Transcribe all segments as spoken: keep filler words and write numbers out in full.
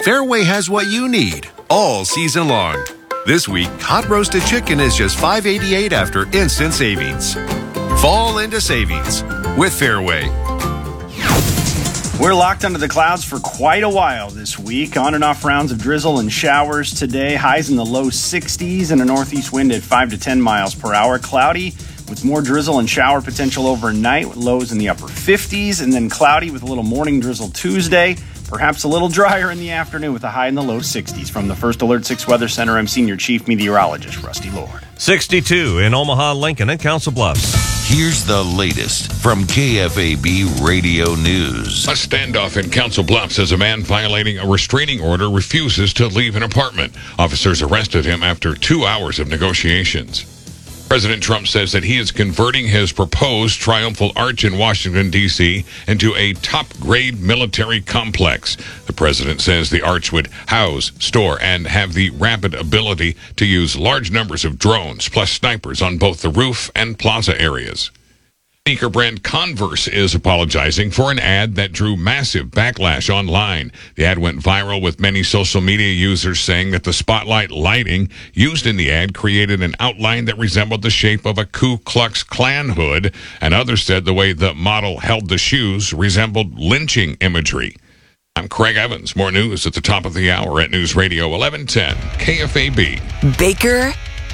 Fairway has what you need all season long. This week, hot roasted chicken is just five dollars and eighty-eight cents after instant savings. Fall into savings with Fairway. We're locked under the clouds for quite a while this week. On and off rounds of drizzle and showers today. Highs in the low sixties and a northeast wind at five to ten miles per hour. Cloudy with more drizzle and shower potential overnight, with lows in the upper fifties, and then cloudy with a little morning drizzle Tuesday. Perhaps a little drier in the afternoon with a high in the low sixties. From the First Alert six Weather Center, I'm Senior Chief Meteorologist Rusty Lord. sixty-two in Omaha, Lincoln, and Council Bluffs. Here's the latest from K F A B Radio News. A standoff in Council Bluffs as a man violating a restraining order refuses to leave an apartment. Officers arrested him after two hours of negotiations. President Trump says that he is converting his proposed triumphal arch in Washington, D C into a top-grade military complex. The president says the arch would house, store, and have the rapid ability to use large numbers of drones, plus snipers on both the roof and plaza areas. Sneaker brand Converse is apologizing for an ad that drew massive backlash online. The ad went viral, with many social media users saying that the spotlight lighting used in the ad created an outline that resembled the shape of a Ku Klux Klan hood, and others said the way the model held the shoes resembled lynching imagery. I'm Craig Evans. More news at the top of the hour at News Radio eleven ten K F A B. Baker,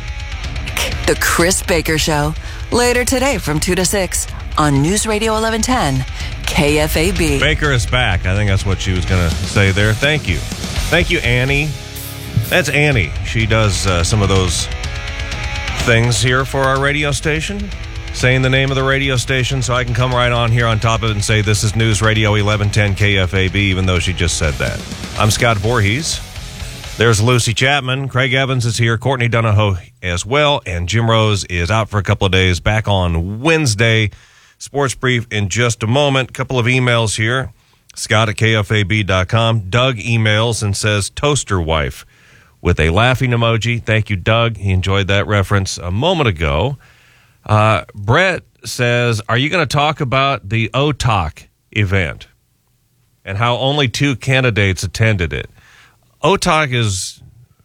The Chris Baker Show. Later today from two to six on News Radio eleven ten K F A B. Baker is back. I think that's what she was going to say there. Thank you. Thank you, Annie. That's Annie. She does uh, some of those things here for our radio station, saying the name of the radio station so I can come right on here on top of it and say this is News Radio eleven ten K F A B, even though she just said that. I'm Scott Voorhees. There's Lucy Chapman. Craig Evans is here. Courtney Donahoe as well. And Jim Rose is out for a couple of days. Back on Wednesday. Sports Brief in just a moment. A couple of emails here. Scott at K F A B dot com. Doug emails and says, toaster wife, with a laughing emoji. Thank you, Doug. He enjoyed that reference a moment ago. Uh, Brett says, are you going to talk about the O T A C event and how only two candidates attended it? O T A C is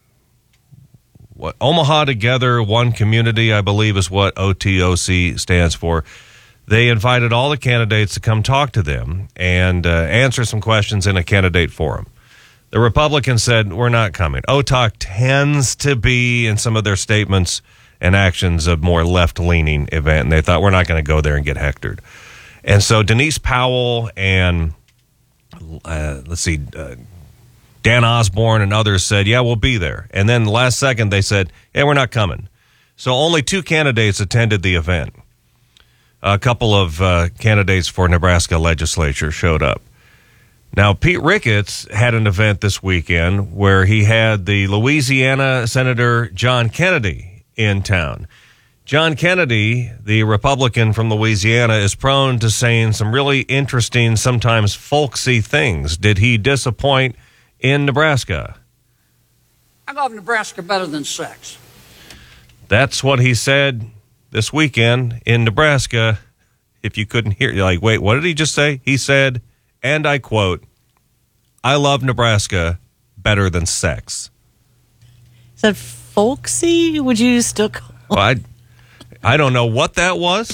what Omaha Together, One Community, I believe is what O T O C stands for. They invited all the candidates to come talk to them and uh, answer some questions in a candidate forum. The Republicans said, we're not coming. O T A C tends to be, in some of their statements and actions, a more left-leaning event, and they thought, we're not going to go there and get hectored. And so Denise Powell and, uh, let's see, uh, Dan Osborne and others said, yeah, we'll be there. And then the last second they said, yeah, we're not coming. So only two candidates attended the event. A couple of uh, candidates for Nebraska legislature showed up. Now, Pete Ricketts had an event this weekend where he had the Louisiana Senator John Kennedy in town. John Kennedy, the Republican from Louisiana, is prone to saying some really interesting, sometimes folksy things. Did he disappoint in Nebraska? I love Nebraska better than sex. That's what he said this weekend in Nebraska. If you couldn't hear, you're like, wait, what did he just say? He said, and I quote, I love Nebraska better than sex. Is that folksy? Would you still call well, I, I don't know what that was.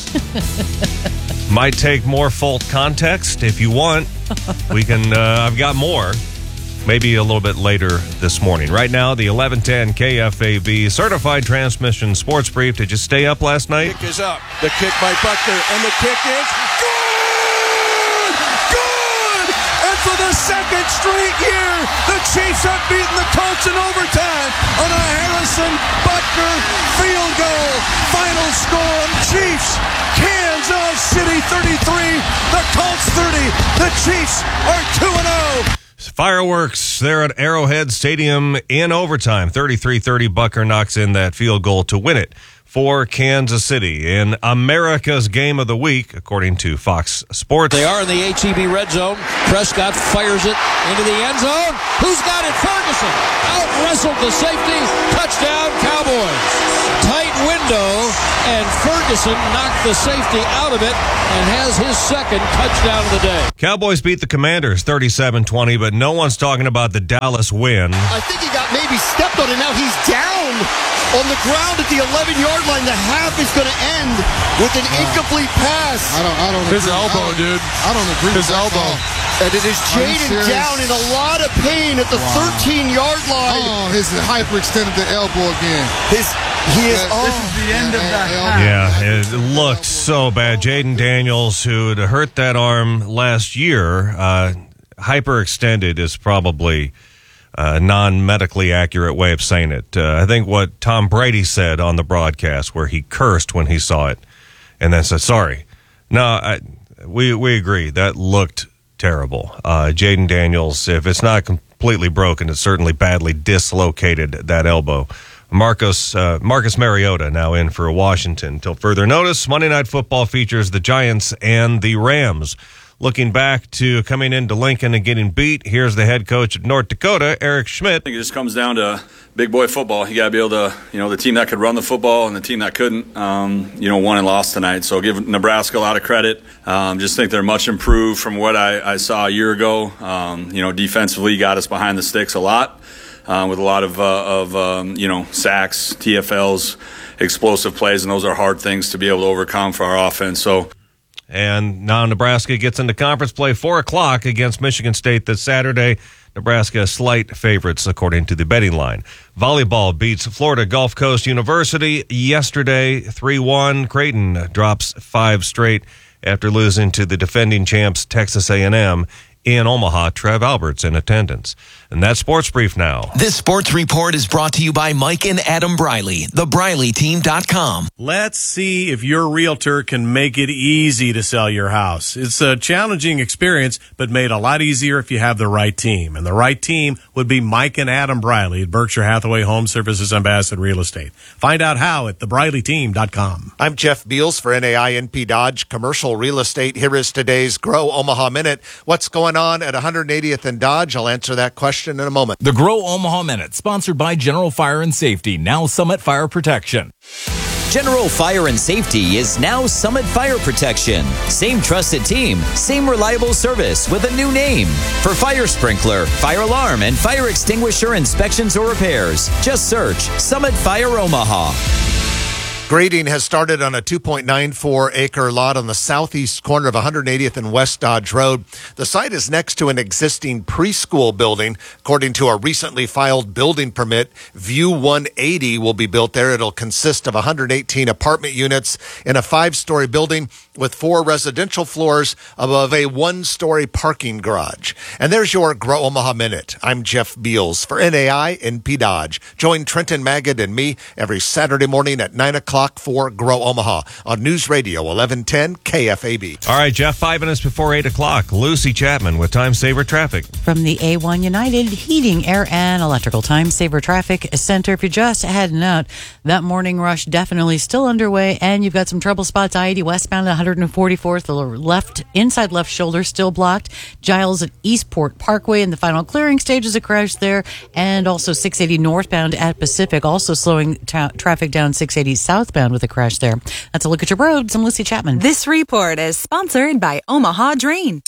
Might take more full context if you want. We can, uh, I've got more. Maybe a little bit later this morning. Right now, the eleven ten K F A B Certified Transmission Sports Brief. Did you stay up last night? Kick is up. The kick by Buckner, and the kick is good! Good! And for the second straight year, the Chiefs have beaten the Colts in overtime on a Harrison Buckner field goal. Final score, Chiefs, Kansas City thirty-three, the Colts thirty. The Chiefs are two and oh. Fireworks there at Arrowhead Stadium in overtime. thirty-three thirty, Bucker knocks in that field goal to win it for Kansas City in America's Game of the Week, according to Fox Sports. They are in the H E B red zone. Prescott fires it into the end zone. Who's got it? Ferguson. Out wrestled the safety. Touchdown, Cowboys. Tight window and Ferguson knocked the safety out of it and has his second touchdown of the day. Cowboys beat the Commanders thirty-seven twenty, but no one's talking about the Dallas win. I think he got maybe stepped on, and now he's down on the ground at the eleven-yard line. The half is going to end with an incomplete pass. I don't, I don't His agree. elbow, I don't, dude. I don't agree His with that elbow. call. And it is Jaden down in a lot of pain at the thirteen-yard line. Oh, his hyperextended the elbow again. His he is. That- Oh, this is the end of that. Yeah, it looked so bad. Jaden Daniels, who had hurt that arm last year, uh, hyperextended is probably a non-medically accurate way of saying it. Uh, I think what Tom Brady said on the broadcast, where he cursed when he saw it, and then said, sorry. No, I, we, we agree. That looked terrible. Uh, Jaden Daniels, if it's not completely broken, it's certainly badly dislocated that elbow. Marcus uh, Marcus Mariota now in for Washington. Till further notice, Monday Night Football features the Giants and the Rams. Looking back to coming into Lincoln and getting beat, here's the head coach of North Dakota, Eric Schmidt. I think it just comes down to big boy football. You got to be able to, you know, the team that could run the football and the team that couldn't, um, you know, won and lost tonight. So give Nebraska a lot of credit. Um, just think they're much improved from what I, I saw a year ago. Um, you know, defensively got us behind the sticks a lot. Uh, with a lot of, uh, of um, you know, sacks, T F Ls, explosive plays, and those are hard things to be able to overcome for our offense. So, and now Nebraska gets into conference play four o'clock against Michigan State this Saturday. Nebraska slight favorites according to the betting line. Volleyball beats Florida Gulf Coast University yesterday three one. Creighton drops five straight after losing to the defending champs Texas A and M. In Omaha, Trev Alberts in attendance. And that's Sports Brief now. This sports report is brought to you by Mike and Adam Briley, the Briley Team dot com. Let's see if your realtor can make it easy to sell your house. It's a challenging experience, but made a lot easier if you have the right team. And the right team would be Mike and Adam Briley at Berkshire Hathaway Home Services and Bassett Real Estate. Find out how at the Briley Team dot com. I'm Jeff Beals for N A I N P Dodge Commercial Real Estate. Here is today's Grow Omaha Minute. What's going on at one hundred eightieth and Dodge? I'll answer that question in a moment. The Grow Omaha Minute, sponsored by General Fire and Safety, now Summit Fire Protection. General Fire and Safety is now Summit Fire Protection. Same trusted team, same reliable service with a new name. For fire sprinkler, fire alarm, and fire extinguisher inspections or repairs, just search Summit Fire Omaha. Grading has started on a two point nine four acre lot on the southeast corner of one hundred eightieth and West Dodge Road. The site is next to an existing preschool building. According to a recently filed building permit, View one eighty will be built there. It'll consist of one hundred eighteen apartment units in a five-story building with four residential floors above a one-story parking garage. And there's your Grow Omaha Minute. I'm Jeff Beals for N A I N P Dodge. Join Trenton Magid and me every Saturday morning at nine o'clock for Grow Omaha on News Radio eleven ten K F A B. All right, Jeff, five minutes before eight o'clock. Lucy Chapman with Time Saver Traffic. From the A one United Heating, Air, and Electrical Time Saver Traffic Center. If you're just heading out, that morning rush definitely still underway, and you've got some trouble spots. I eighty westbound at one forty-fourth, the left, inside left shoulder still blocked. Giles at Eastport Parkway in the final clearing stages, a crash there, and also six eighty northbound at Pacific, also slowing ta- traffic down six eighty southbound with a crash there. That's a look at your roads. I'm Lucy Chapman. This report is sponsored by Omaha Drain.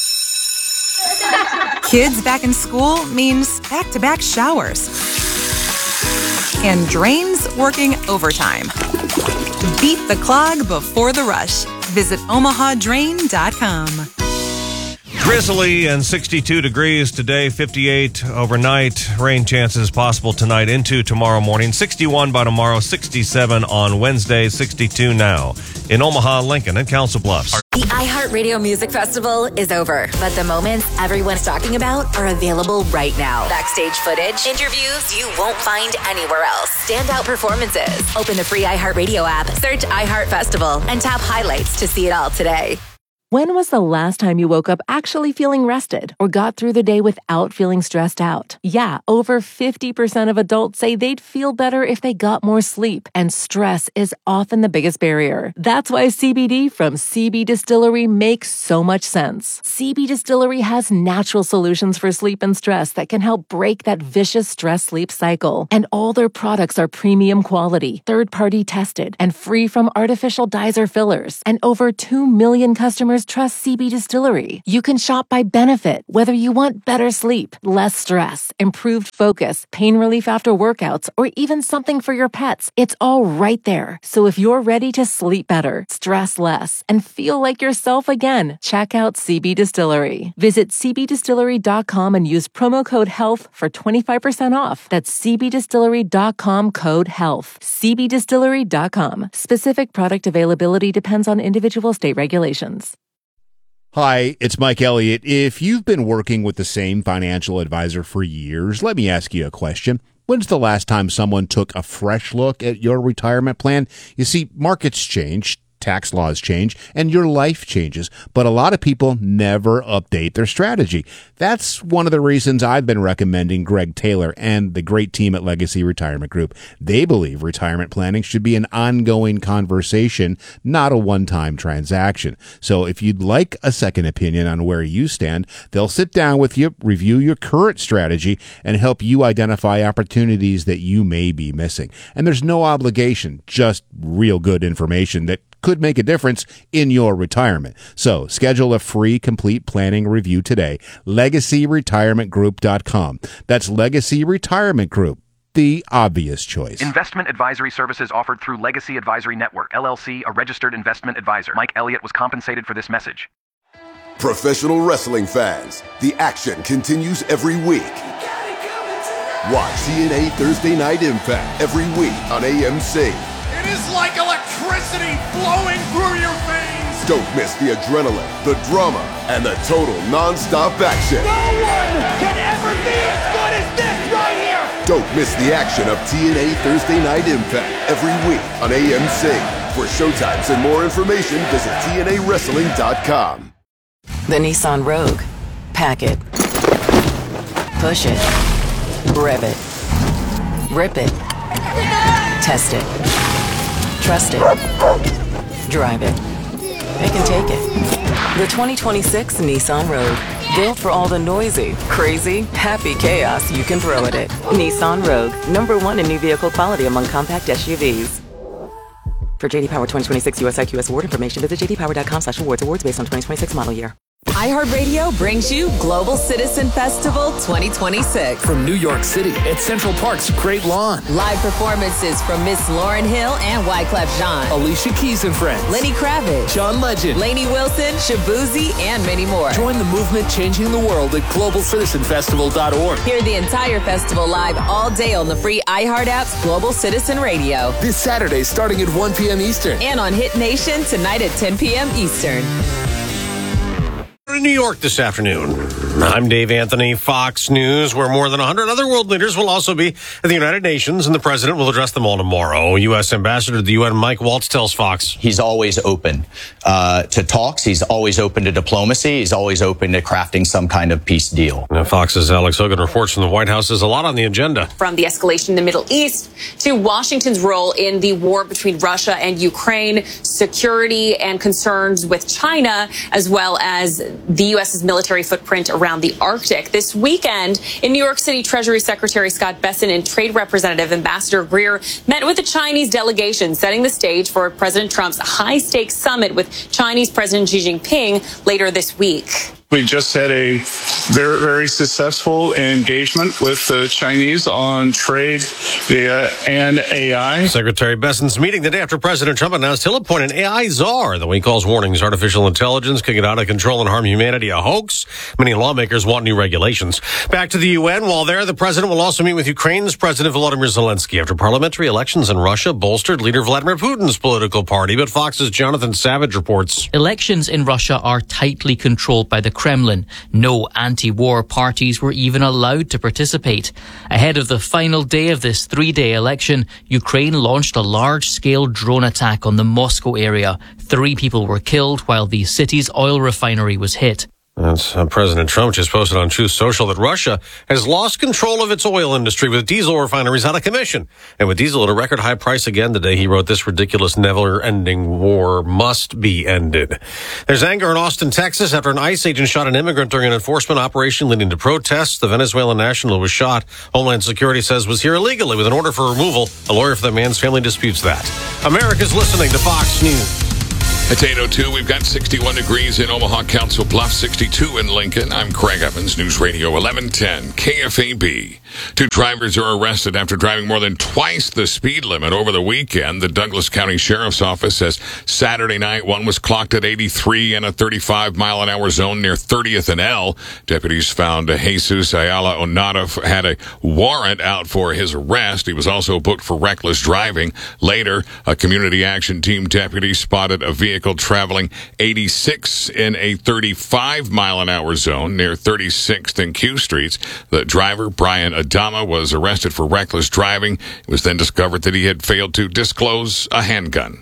Kids back in school means back-to-back showers. And drains working overtime. Beat the clog before the rush. Visit omaha drain dot com. Drizzly and sixty-two degrees today, fifty-eight overnight. Rain chances possible tonight into tomorrow morning. sixty-one by tomorrow, sixty-seven on Wednesday, sixty-two now. In Omaha, Lincoln, and Council Bluffs. The iHeartRadio Music Festival is over, but the moments everyone's talking about are available right now. Backstage footage, interviews you won't find anywhere else, standout performances. Open the free iHeartRadio app, search iHeart Festival, and tap highlights to see it all today. When was the last time you woke up actually feeling rested or got through the day without feeling stressed out? Yeah, over fifty percent of adults say they'd feel better if they got more sleep, and stress is often the biggest barrier. That's why C B D from C B Distillery makes so much sense. C B Distillery has natural solutions for sleep and stress that can help break that vicious stress-sleep cycle. And all their products are premium quality, third-party tested, and free from artificial dyes or fillers. And over two million customers trust C B Distillery. You can shop by benefit, whether you want better sleep, less stress, improved focus, pain relief after workouts, or even something for your pets. It's all right there. So if you're ready to sleep better, stress less, and feel like yourself again, check out C B Distillery. Visit c b distillery dot com and use promo code HEALTH for twenty-five percent off. That's c b distillery dot com code HEALTH. c b distillery dot com. Specific product availability depends on individual state regulations. Hi, it's Mike Elliott. If you've been working with the same financial advisor for years, let me ask you a question. When's the last time someone took a fresh look at your retirement plan? You see, markets change, tax laws change, and your life changes, but a lot of people never update their strategy. That's one of the reasons I've been recommending Greg Taylor and the great team at Legacy Retirement Group. They believe retirement planning should be an ongoing conversation, not a one-time transaction. So if you'd like a second opinion on where you stand, they'll sit down with you, review your current strategy, and help you identify opportunities that you may be missing. And there's no obligation, just real good information that could make a difference in your retirement. So schedule a free complete planning review today. legacy retirement group dot com. That's Legacy Retirement Group, the obvious choice. Investment advisory services offered through Legacy Advisory Network, L L C, a registered investment advisor. Mike Elliott was compensated for this message. Professional wrestling fans, the action continues every week. Watch T N A Thursday Night Impact every week on A M C. It is like electricity flowing through your veins. Don't miss the adrenaline, the drama, and the total non-stop action. No one can ever be as good as this right here. Don't miss the action of T N A Thursday Night Impact every week on A M C. For showtimes and more information, visit T N A wrestling dot com. The Nissan Rogue. Pack it. Push it. Rev it. Rip it. Test it. Trust it. Drive it. They can take it. The twenty twenty-six Nissan Rogue. Built for all the noisy, crazy, happy chaos you can throw at it. Nissan Rogue. Number one in new vehicle quality among compact S U Vs. For J D Power twenty twenty-six U S I Q S award information, visit j d power dot com slash awards. Awards based on twenty twenty-six model year. iHeartRadio brings you Global Citizen Festival twenty twenty-six. From New York City at Central Park's Great Lawn. Live performances from Miss Lauryn Hill and Wyclef Jean. Alicia Keys and Friends. Lenny Kravitz. John Legend. Lainey Wilson, Shabuzi, and many more. Join the movement changing the world at global citizen festival dot org. Hear the entire festival live all day on the free iHeart app's Global Citizen Radio. This Saturday starting at one p.m. Eastern. And on Hit Nation tonight at ten p.m. Eastern. In New York this afternoon. I'm Dave Anthony, Fox News, where more than one hundred other world leaders will also be at the United Nations, and the president will address them all tomorrow. U S. Ambassador to the U N, Mike Waltz, tells Fox. He's always open uh, to talks. He's always open to diplomacy. He's always open to crafting some kind of peace deal. Now, Fox's Alex Hogan reports from the White House. There's a lot on the agenda. From the escalation in the Middle East to Washington's role in the war between Russia and Ukraine, security and concerns with China, as well as the U S's military footprint around the Arctic. This weekend in New York City, Treasury Secretary Scott Bessent and Trade Representative Ambassador Greer met with the Chinese delegation, setting the stage for President Trump's high-stakes summit with Chinese President Xi Jinping later this week. We just had a very, very successful engagement with the Chinese on trade via and A I. Secretary Bessent's meeting the day after President Trump announced he'll appoint an A I czar. The way he calls warnings artificial intelligence can get out of control and harm humanity a hoax. Many lawmakers want new regulations. Back to the U N. While there, the president will also meet with Ukraine's President Volodymyr Zelensky after parliamentary elections in Russia bolstered leader Vladimir Putin's political party. But Fox's Jonathan Savage reports. Elections in Russia are tightly controlled by the Kremlin. No anti-war parties were even allowed to participate. Ahead of the final day of this three-day election, Ukraine launched a large-scale drone attack on the Moscow area. Three people were killed while the city's oil refinery was hit. That's, uh, President Trump just posted on Truth Social that Russia has lost control of its oil industry with diesel refineries out of commission. And with diesel at a record high price again today, he wrote, this ridiculous never-ending war must be ended. There's anger in Austin, Texas, after an ICE agent shot an immigrant during an enforcement operation leading to protests. The Venezuelan national was shot. Homeland Security says was here illegally with an order for removal. A lawyer for the man's family disputes that. America's listening to Fox News. It's eight oh two. We've got sixty-one degrees in Omaha, Council Bluffs, sixty-two in Lincoln. I'm Craig Evans, News Radio eleven ten, K F A B. Two drivers are arrested after driving more than twice the speed limit over the weekend. The Douglas County Sheriff's Office says Saturday night, one was clocked at eighty-three in a thirty-five mile an hour zone near thirtieth and L. Deputies found Jesus Ayala Onada had a warrant out for his arrest. He was also booked for reckless driving. Later, a community action team deputy spotted a vehicle Vehicle traveling eighty-six in a thirty-five mile an hour zone near thirty-sixth and Q Streets. The driver, Brian Adama, was arrested for reckless driving. It was then discovered that he had failed to disclose a handgun.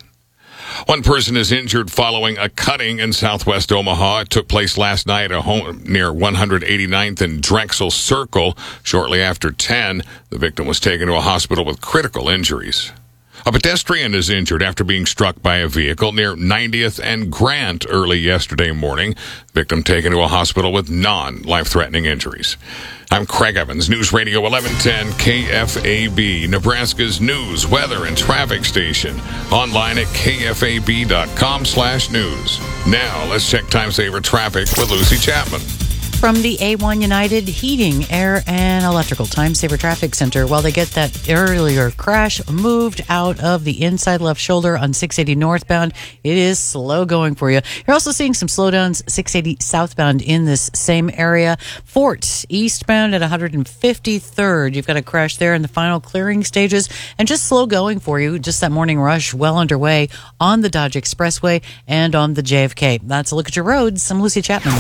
One person is injured following a cutting in southwest Omaha. It took place last night at a home near one eighty-ninth and Drexel Circle. Shortly after ten, the victim was taken to a hospital with critical injuries. A pedestrian is injured after being struck by a vehicle near ninetieth and Grant early yesterday morning. Victim taken to a hospital with non-life-threatening injuries. I'm Craig Evans, News Radio eleven ten K F A B, Nebraska's news, weather, and traffic station. Online at K F A B dot com slash news. Now, let's check time-saver traffic with Lucy Chapman. From the A one United Heating, Air, and Electrical Time Saver Traffic Center, while they get that earlier crash moved out of the inside left shoulder on six eighty northbound, it is slow going for you. You're also seeing some slowdowns six eighty southbound in this same area. Fort eastbound at one fifty-third. You've got a crash there in the final clearing stages, and just slow going for you. Just that morning rush well underway on the Dodge Expressway and on the J F K. That's a look at your roads. I'm Lucy Chapman.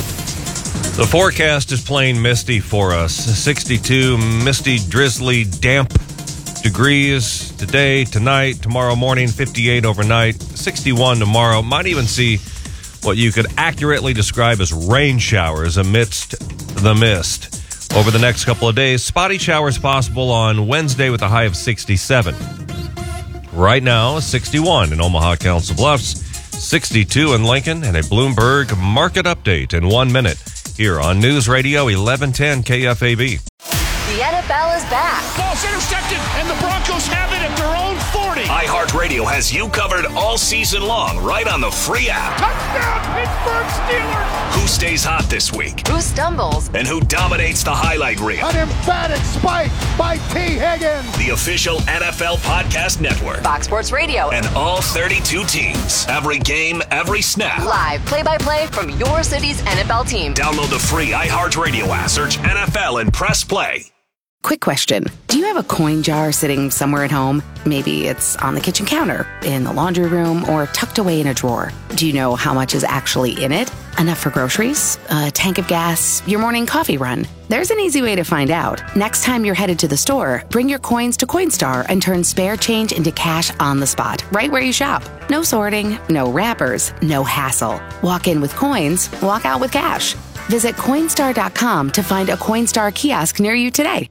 The forecast is plain misty for us. sixty-two misty, drizzly, damp degrees today, tonight, tomorrow morning, fifty-eight overnight, sixty-one tomorrow. Might even see what you could accurately describe as rain showers amidst the mist. Over the next couple of days, spotty showers possible on Wednesday with a high of sixty-seven. Right now, sixty-one in Omaha, Council Bluffs, sixty-two in Lincoln, and a Bloomberg market update in one minute. Here on News Radio eleven ten K F A B. The N F L is back. Ball's intercepted, and the Broncos have it at their own forty. iHeartRadio has you covered all season long, right on the free app. Touchdown, Pittsburgh Steelers! Who stays hot this week? Who stumbles? And who dominates the highlight reel? An emphatic spike by T. Higgins. The official N F L podcast network. Fox Sports Radio. And all thirty-two teams. Every game, every snap. Live play-by-play from your city's N F L team. Download the free iHeartRadio app, search N F L, and press play. Quick question. Do you have a coin jar sitting somewhere at home? Maybe it's on the kitchen counter, in the laundry room, or tucked away in a drawer. Do you know how much is actually in it? Enough for groceries? A tank of gas? Your morning coffee run? There's an easy way to find out. Next time you're headed to the store, bring your coins to Coinstar and turn spare change into cash on the spot, right where you shop. No sorting, no wrappers, no hassle. Walk in with coins, walk out with cash. Visit Coinstar dot com to find a Coinstar kiosk near you today.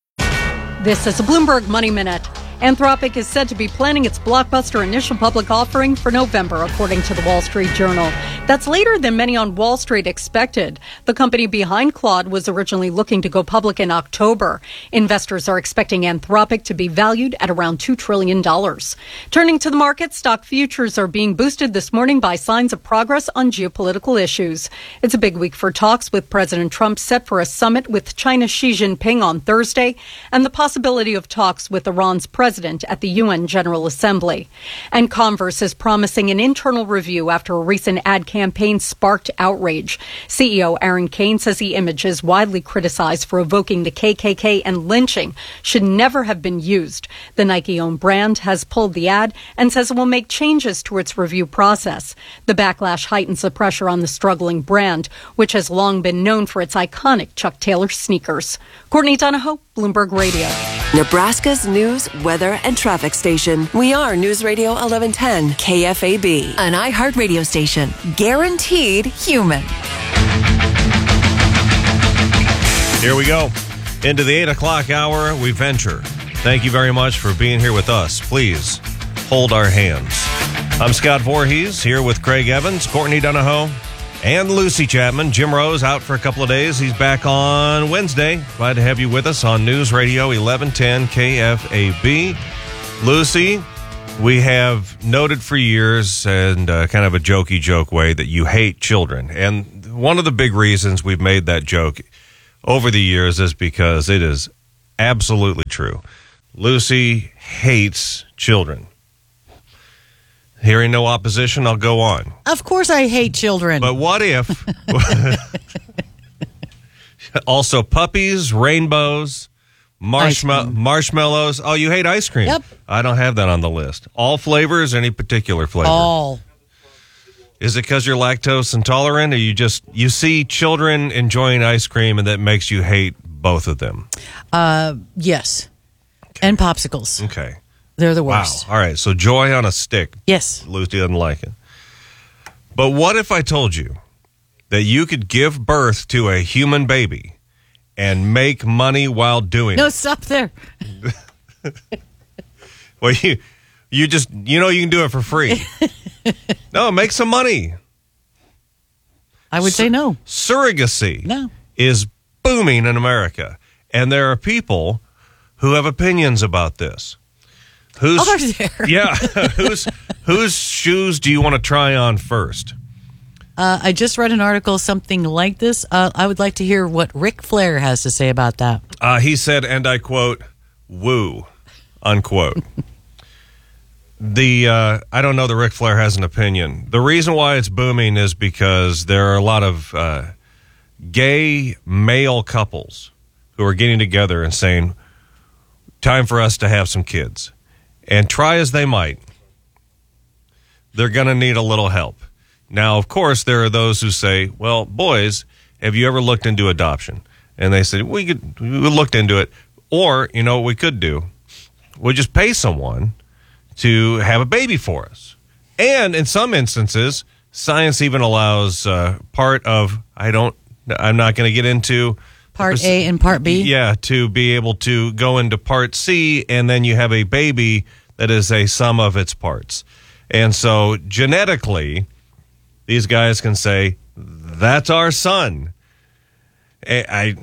This is a Bloomberg Money Minute. Anthropic is said to be planning its blockbuster initial public offering for November, according to the Wall Street Journal. That's later than many on Wall Street expected. The company behind Claude was originally looking to go public in October. Investors are expecting Anthropic to be valued at around two trillion dollars. Turning to the market, stock futures are being boosted this morning by signs of progress on geopolitical issues. It's a big week for talks, with President Trump set for a summit with China's Xi Jinping on Thursday, and the possibility of talks with Iran's president president at the U N General Assembly. And Converse is promising an internal review after a recent ad campaign sparked outrage. C E O Aaron Kane says the images, widely criticized for evoking the K K K and lynching, should never have been used. The Nike-owned brand has pulled the ad and says it will make changes to its review process. The backlash heightens the pressure on the struggling brand, which has long been known for its iconic Chuck Taylor sneakers. Courtney Donahoe, Bloomberg Radio. Nebraska's news, weather, and traffic station. We are News Radio eleven ten K F A B, an iHeartRadio station. Guaranteed human. Here we go. Into the eight o'clock hour, we venture. Thank you very much for being here with us. Please hold our hands. I'm Scott Voorhees, here with Craig Evans, Courtney Donahoe, and Lucy Chapman. Jim Rose out for a couple of days. He's back on Wednesday. Glad to have you with us on News Radio eleven ten K F A B. Lucy, we have noted for years, and uh, kind of a jokey joke way, that you hate children. And one of the big reasons we've made that joke over the years is because it is absolutely true. Lucy hates children. Hearing no opposition, I'll go on. Of course I hate children. But what if... also puppies, rainbows, marshma- marshmallows. Oh, you hate ice cream? Yep. I don't have that on the list. All flavors, any particular flavor? All. Is it because you're lactose intolerant, or you just you see children enjoying ice cream and that makes you hate both of them? Uh, yes. Okay. And popsicles. Okay. They're the worst. Wow. All right. So joy on a stick. Yes. Lucy doesn't like it. But what if I told you that you could give birth to a human baby and make money while doing no, it? No, stop there. Well, you you just you know you can do it for free. No, make some money. I would Sur- say no. Surrogacy no. is booming in America, and there are people who have opinions about this. Who's, Are there? Yeah. whose whose shoes do you want to try on first? Uh, I just read an article, something like this. Uh, I would like to hear what Ric Flair has to say about that. Uh, he said, and I quote, "Woo," unquote. The uh, I don't know that Ric Flair has an opinion. The reason why it's booming is because there are a lot of uh, gay male couples who are getting together and saying, time for us to have some kids. And try as they might, they're going to need a little help. Now, of course, there are those who say, well, boys, have you ever looked into adoption? And they said, we could, we looked into it. Or, you know what we could do? We'll just pay someone to have a baby for us. And in some instances, science even allows uh, part of, I don't, I'm not going to get into Part A and Part B? Yeah, to be able to go into Part C, and then you have a baby that is a sum of its parts. And so genetically, these guys can say, that's our son. I, I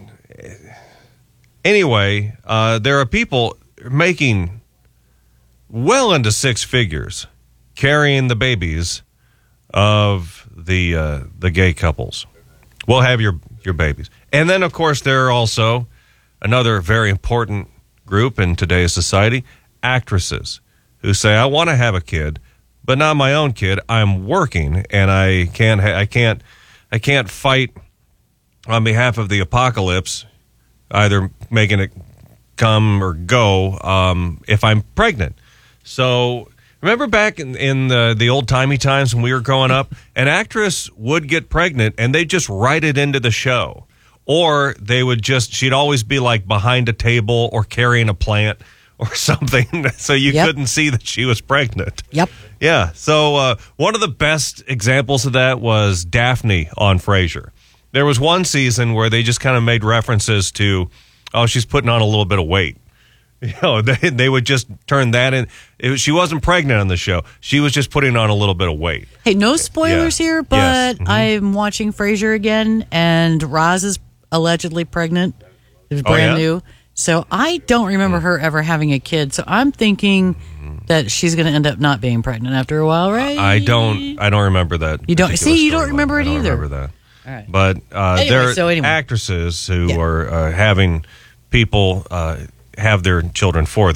Anyway, uh, there are people making well into six figures carrying the babies of the uh, the gay couples. We'll have your, your babies. And then, of course, there are also another very important group in today's society, actresses, who say, I want to have a kid, but not my own kid. I'm working, and I can't, ha- I can't, I can't fight on behalf of the apocalypse, either making it come or go, um, if I'm pregnant. So remember back in, in the, the old-timey times when we were growing up, an actress would get pregnant, and they'd just write it into the show. Or they would just, she'd always be like behind a table or carrying a plant or something, so you yep. couldn't see that she was pregnant. Yep. Yeah, so uh, one of the best examples of that was Daphne on Frasier. There was one season where they just kind of made references to, oh, she's putting on a little bit of weight. You know, they, they would just turn that in. It was, she wasn't pregnant on the show. She was just putting on a little bit of weight. Hey, no spoilers yeah. here, but yes. mm-hmm. I'm watching Frasier again, and Roz is allegedly pregnant. It was brand oh, yeah? new. So I don't remember her ever having a kid. So I'm thinking that she's going to end up not being pregnant after a while, right? I don't. I don't remember that. You don't see. You don't remember it I don't either. Remember that. All right. But uh, anyway, there are so anyway. actresses who yeah. are uh, having people uh, have their children for them.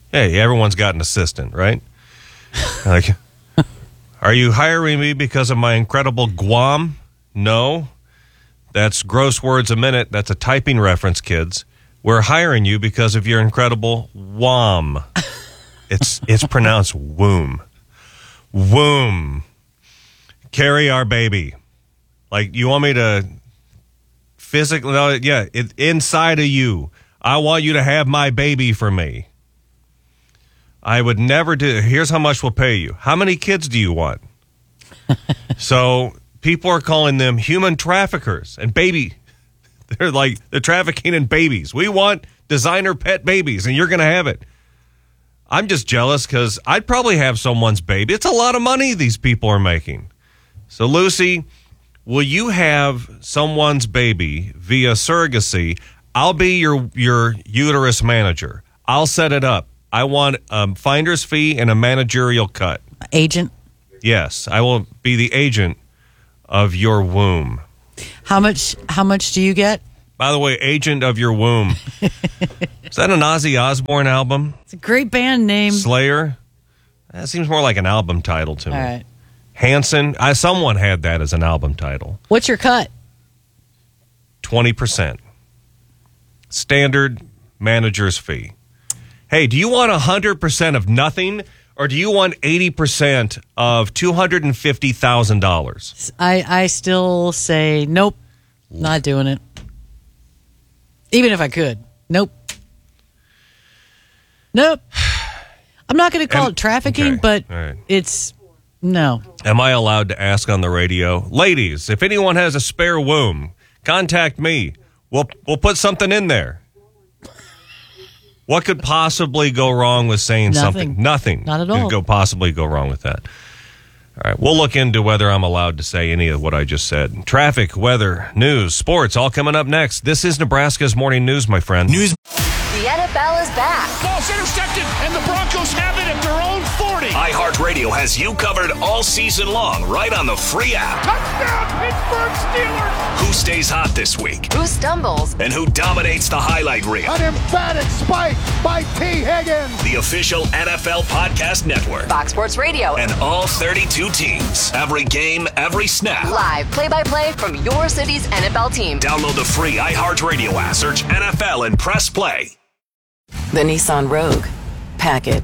Hey, everyone's got an assistant, right? Like, are you hiring me because of my incredible Guam? No. That's gross words a minute. That's a typing reference, kids. We're hiring you because of your incredible wom. It's it's pronounced womb. Womb. Carry our baby. Like, you want me to physically, no, yeah, it, inside of you. I want you to have my baby for me. I would never do, here's how much we'll pay you. How many kids do you want? So people are calling them human traffickers and baby. They're like, they're trafficking in babies. We want designer pet babies, and you're going to have it. I'm just jealous because I'd probably have someone's baby. It's a lot of money these people are making. So, Lucy, will you have someone's baby via surrogacy? I'll be your, your uterus manager. I'll set it up. I want a finder's fee and a managerial cut. Agent? Yes, I will be the agent of your womb. How much How much do you get? By the way, agent of your womb. Is that an Ozzy Osbourne album? It's a great band name. Slayer? That seems more like an album title to me. All right. Hanson? I, someone had that as an album title. What's your cut? twenty percent. Standard manager's fee. Hey, do you want one hundred percent of nothing, or do you want eighty percent of two hundred fifty thousand dollars? I, I still say nope, not doing it. Even if I could. Nope. Nope. I'm not going to call Am, it trafficking, okay, but right. it's no. Am I allowed to ask on the radio? Ladies, if anyone has a spare womb, contact me. We'll we'll put something in there. What could possibly go wrong with saying Nothing. something? Nothing. Not at all. Could go possibly go wrong with that. All right, we'll look into whether I'm allowed to say any of what I just said. Traffic, weather, news, sports, all coming up next. This is Nebraska's Morning News, my friend. News. The N F L is back. Ball's intercepted, and the Broncos have it at their own forty. iHeartRadio has you covered all season long, right on the free app. Touchdown, Pittsburgh Steelers. Who stays hot this week? Who stumbles? And who dominates the highlight reel? An emphatic spike by T. Higgins. The official N F L podcast network. Fox Sports Radio. And all thirty-two teams. Every game, every snap. Live play-by-play from your city's N F L team. Download the free iHeartRadio app. Search N F L and press play. The Nissan Rogue. Pack it.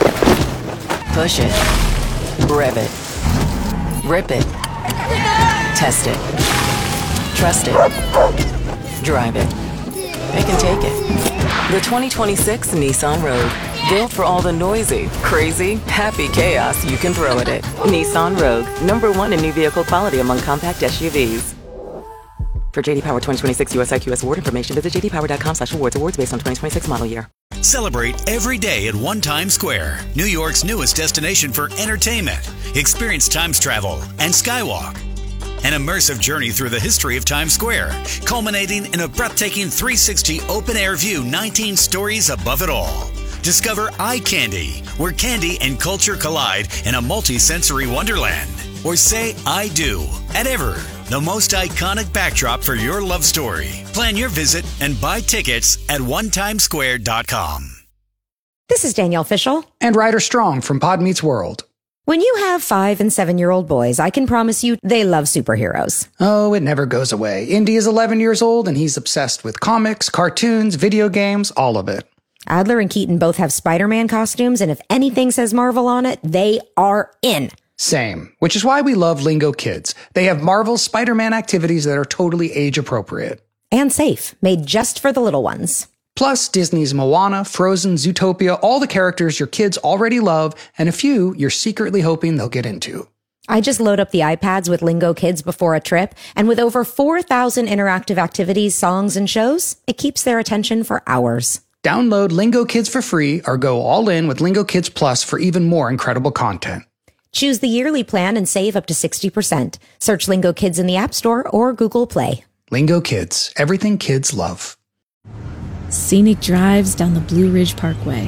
Push it. Rev it. Rip it. Test it. Trust it. Drive it. They can take it. The twenty twenty-six Nissan Rogue. Built for all the noisy, crazy, happy chaos you can throw at it. Nissan Rogue. Number one in new vehicle quality among compact S U Vs. For J D Power twenty twenty-six U S I Q S award information, visit j d power dot com slash awards. Awards based on twenty twenty-six model year. Celebrate every day at One Times Square, New York's newest destination for entertainment. Experience Times travel and Skywalk. An immersive journey through the history of Times Square, culminating in a breathtaking three sixty open-air view, nineteen stories above it all. Discover Eye Candy, where candy and culture collide in a multi-sensory wonderland. Or say I do at Ever, the most iconic backdrop for your love story. Plan your visit and buy tickets at one times square dot com. This is Danielle Fishel. And Ryder Strong from Pod Meets World. When you have five and seven-year-old boys, I can promise you they love superheroes. Oh, it never goes away. Indy is eleven years old, and he's obsessed with comics, cartoons, video games, all of it. Adler and Keaton both have Spider-Man costumes, and if anything says Marvel on it, they are in. Same, which is why we love Lingo Kids. They have Marvel's Spider-Man activities that are totally age-appropriate. And safe, made just for the little ones. Plus, Disney's Moana, Frozen, Zootopia, all the characters your kids already love, and a few you're secretly hoping they'll get into. I just load up the iPads with Lingo Kids before a trip, and with over four thousand interactive activities, songs, and shows, it keeps their attention for hours. Download Lingo Kids for free or go all in with Lingo Kids Plus for even more incredible content. Choose the yearly plan and save up to sixty percent. Search Lingo Kids in the App Store or Google Play. Lingo Kids, everything kids love. Scenic drives down the Blue Ridge Parkway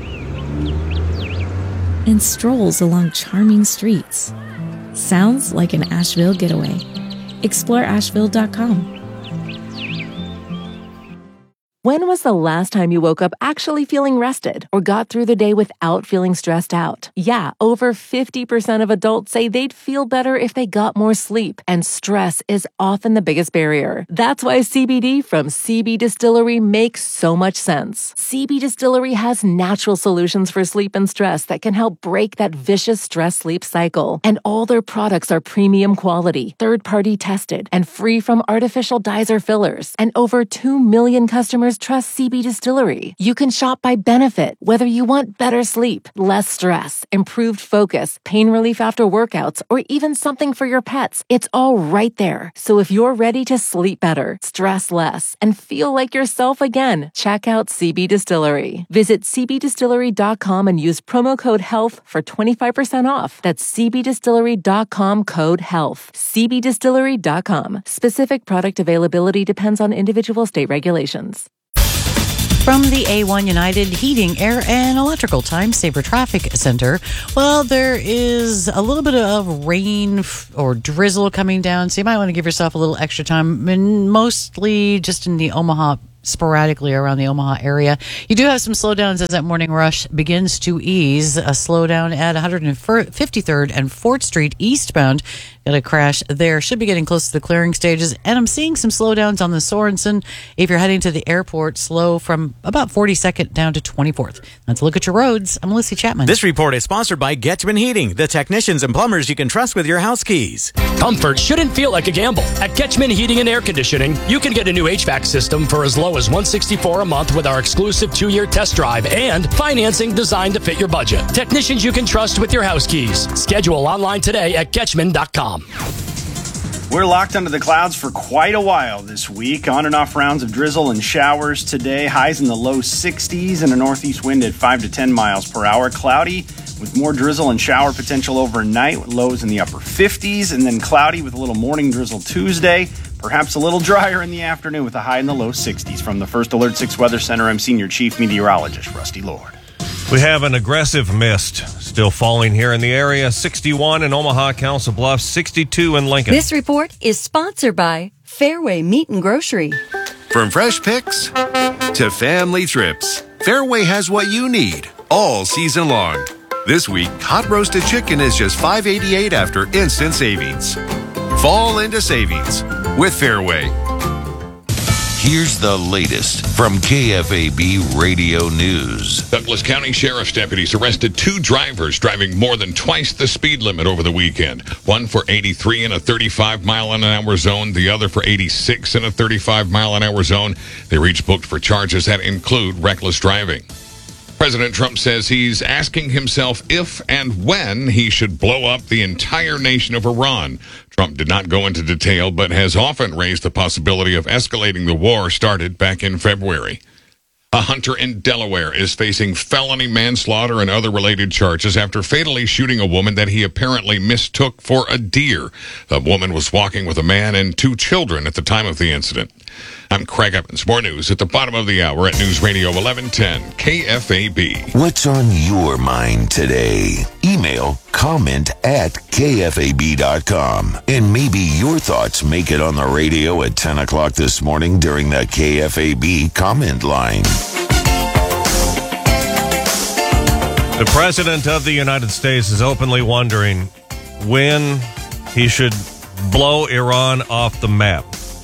and strolls along charming streets. Sounds like an Asheville getaway. explore asheville dot com. When was the last time you woke up actually feeling rested or got through the day without feeling stressed out? Yeah, over fifty percent of adults say they'd feel better if they got more sleep, and stress is often the biggest barrier. That's why C B D from C B Distillery makes so much sense. C B Distillery has natural solutions for sleep and stress that can help break that vicious stress-sleep cycle. And all their products are premium quality, third-party tested, and free from artificial dyes or fillers. And over two million customers trust C B Distillery. You can shop by benefit, whether you want better sleep, less stress, improved focus, pain relief after workouts, or even something for your pets. It's all right there. So if you're ready to sleep better, stress less, and feel like yourself again, check out C B Distillery. Visit c b distillery dot com and use promo code HEALTH for twenty-five percent off. That's c b distillery dot com code HEALTH. c b distillery dot com. Specific product availability depends on individual state regulations. From the A one United Heating, Air, and Electrical Time Saver Traffic Center, well, there is a little bit of rain or drizzle coming down, so you might want to give yourself a little extra time, and mostly just in the Omaha, sporadically around the Omaha area. You do have some slowdowns as that morning rush begins to ease. A slowdown at one fifty-third and fourth Street eastbound. Got a crash there. Should be getting close to the clearing stages. And I'm seeing some slowdowns on the Sorensen. If you're heading to the airport, slow from about forty-second down to twenty-fourth. Let's look at your roads. I'm Melissa Chapman. This report is sponsored by Getchman Heating, the technicians and plumbers you can trust with your house keys. Comfort shouldn't feel like a gamble. At Getchman Heating and Air Conditioning, you can get a new H V A C system for as low as one hundred sixty-four dollars a month with our exclusive two-year test drive and financing designed to fit your budget. Technicians you can trust with your house keys. Schedule online today at Getchman dot com. We're locked under the clouds for quite a while this week. On and off rounds of drizzle and showers today. Highs in the low sixties and a northeast wind at five to ten miles per hour. Cloudy with more drizzle and shower potential overnight. Lows in the upper fifties, and then cloudy with a little morning drizzle Tuesday. Perhaps a little drier in the afternoon with a high in the low sixties. From the First Alert six Weather Center, I'm Senior Chief Meteorologist Rusty Lord. We have an aggressive mist still falling here in the area. sixty-one in Omaha, Council Bluffs, sixty-two in Lincoln. This report is sponsored by Fairway Meat and Grocery. From fresh picks to family trips, Fairway has what you need all season long. This week, hot roasted chicken is just five eighty-eight after instant savings. Fall into savings with Fairway. Here's the latest from K F A B Radio News. Douglas County Sheriff's deputies arrested two drivers driving more than twice the speed limit over the weekend. One for eighty-three in a thirty-five mile an hour zone, the other for eighty-six in a thirty-five mile an hour zone. They were each booked for charges that include reckless driving. President Trump says he's asking himself if and when he should blow up the entire nation of Iran. Trump did not go into detail, but has often raised the possibility of escalating the war started back in February. A hunter in Delaware is facing felony manslaughter and other related charges after fatally shooting a woman that he apparently mistook for a deer. The woman was walking with a man and two children at the time of the incident. I'm Craig Evans. More news at the bottom of the hour at News Radio eleven ten K F A B. What's on your mind today? Email comment at K F A B dot com. And maybe your thoughts make it on the radio at ten o'clock this morning during the K F A B comment line. The President of the United States is openly wondering when he should blow Iran off the map.